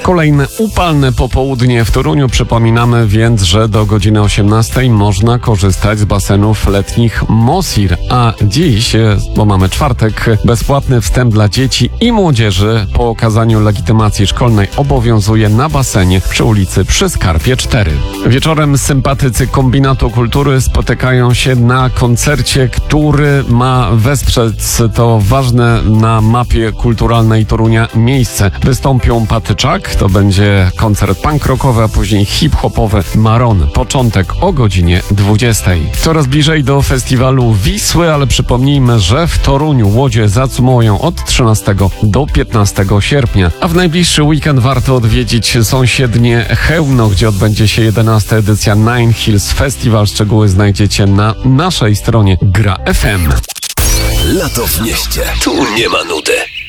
Kolejne upalne popołudnie w Toruniu. Przypominamy więc, że do godziny 18 można korzystać z basenów letnich Mosir. A dziś, bo mamy czwartek, bezpłatny wstęp dla dzieci i młodzieży po okazaniu legitymacji szkolnej obowiązuje na basenie przy ulicy Przy Skarpie 4. Wieczorem sympatycy Kombinatu Kultury spotykają się na koncercie, który ma wesprzeć to ważne na mapie kulturalnej Torunia miejsce. Wystąpią Patyczak, to będzie koncert punk rockowy, a później hip-hopowy Maron. Początek o godzinie 20. Coraz bliżej do festiwalu Wisły, ale przypomnijmy, że w Toruniu łodzie zacumują od 13 do 15 sierpnia. A w najbliższy weekend warto odwiedzić sąsiednie Chełmno, gdzie odbędzie się 11. edycja Nine Hills Festival. Szczegóły znajdziecie na naszej stronie Gra FM. Lato w mieście. Tu nie ma nudy.